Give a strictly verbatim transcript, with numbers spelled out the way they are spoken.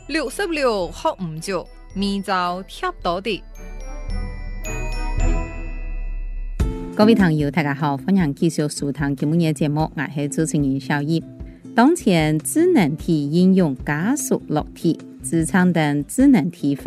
六十六學唔足，明朝貼到的。 各位朋友大家好，歡迎繼續收聽今日嘅節目，我係主持人小葉。當前智能體應用加速落地，職場等智能體